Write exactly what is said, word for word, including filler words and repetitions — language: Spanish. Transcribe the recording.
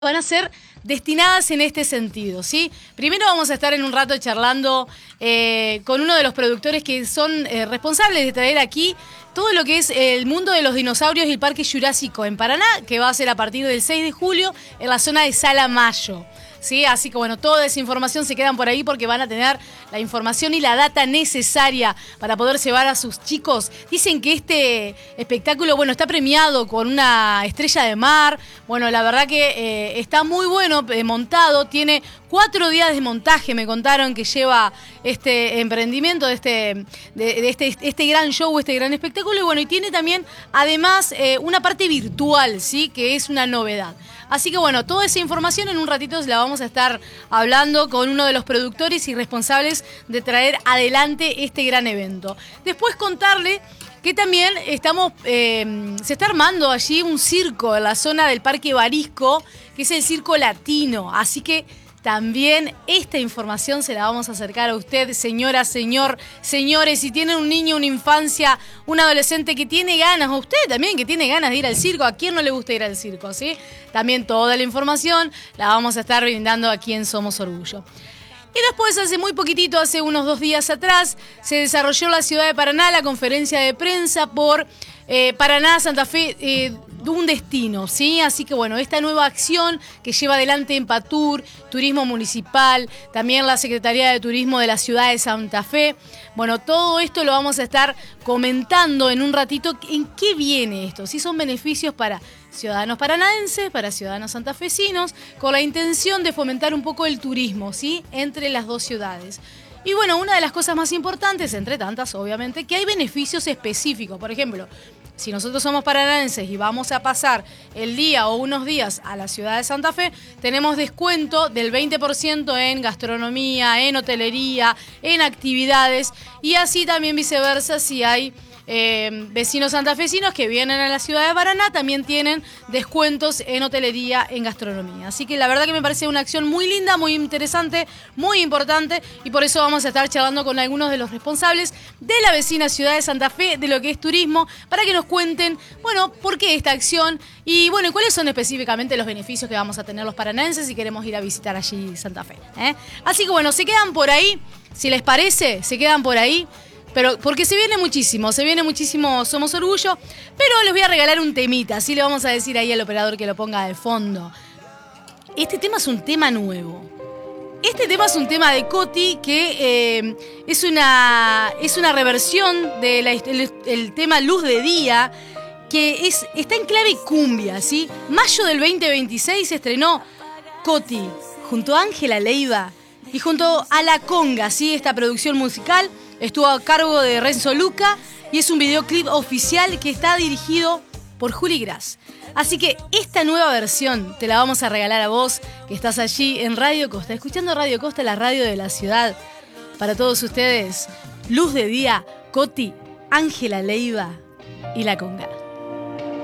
van a ser destinadas en este sentido, ¿sí? Primero vamos a estar en un rato charlando eh, con uno de los productores que son eh, responsables de traer aquí todo lo que es el mundo de los dinosaurios y el Parque Jurásico en Paraná, que va a ser a partir del seis de julio en la zona de Salamayo. ¿Sí? Así que bueno, toda esa información se quedan por ahí porque van a tener la información y la data necesaria para poder llevar a sus chicos. Dicen que este espectáculo, bueno, está premiado con una estrella de mar. Bueno, la verdad que eh, está muy bueno eh, montado. Tiene cuatro días de montaje, me contaron, que lleva este emprendimiento de este, de, de este, este gran show, este gran espectáculo. Y bueno, y tiene también, además, eh, una parte virtual, ¿sí? Que es una novedad. Así que bueno, toda esa información en un ratito la vamos a estar hablando con uno de los productores y responsables de traer adelante este gran evento. Después contarle que también estamos, eh, se está armando allí un circo en la zona del Parque Barisco, que es el Circo Latino. Así que también esta información se la vamos a acercar a usted, señora, señor, señores. Si tienen un niño, una infancia, un adolescente que tiene ganas, o usted también que tiene ganas de ir al circo, ¿a quién no le gusta ir al circo? ¿Sí? También toda la información la vamos a estar brindando aquí en Somos Orgullo. Y después, hace muy poquitito, hace unos dos días atrás, se desarrolló en la ciudad de Paraná la conferencia de prensa por eh, Paraná, Santa Fe, eh, de un destino, ¿sí? Así que bueno, esta nueva acción que lleva adelante Empatur, Turismo Municipal, también la Secretaría de Turismo de la ciudad de Santa Fe. Bueno, todo esto lo vamos a estar comentando en un ratito. ¿En qué viene esto? Si son beneficios para ciudadanos paranaenses, para ciudadanos santafesinos, con la intención de fomentar un poco el turismo, ¿sí? Entre las dos ciudades. Y bueno, una de las cosas más importantes, entre tantas, obviamente, que hay beneficios específicos. Por ejemplo, si nosotros somos paranaenses y vamos a pasar el día o unos días a la ciudad de Santa Fe, tenemos descuento del veinte por ciento en gastronomía, en hotelería, en actividades, y así también viceversa si hay Eh, vecinos santafesinos que vienen a la ciudad de Paraná, también tienen descuentos en hotelería, en gastronomía. Así que la verdad que me parece una acción muy linda, muy interesante, muy importante, y por eso vamos a estar charlando con algunos de los responsables de la vecina ciudad de Santa Fe, de lo que es turismo, para que nos cuenten, bueno, por qué esta acción y, bueno, y cuáles son específicamente los beneficios que vamos a tener los paranaenses si queremos ir a visitar allí Santa Fe, ¿eh? Así que, bueno, se quedan por ahí, si les parece, se quedan por ahí. Pero porque se viene muchísimo, se viene muchísimo Somos Orgullo, pero les voy a regalar un temita, así le vamos a decir ahí al operador que lo ponga de fondo. Este tema es un tema nuevo. Este tema es un tema de Coti que eh, es, una, es una reversión del de el tema Luz de Día, que es, está en clave cumbia, ¿sí? Mayo del veinte veintiséis se estrenó Coti junto a Ángela Leiva y junto a La Conga, ¿sí? Esta producción musical estuvo a cargo de Renzo Luca y es un videoclip oficial que está dirigido por Juli Gras. Así que esta nueva versión te la vamos a regalar a vos, que estás allí en Radio Costa, escuchando Radio Costa, la radio de la ciudad. Para todos ustedes, Luz de Día, Coti, Ángela Leiva y La Conga.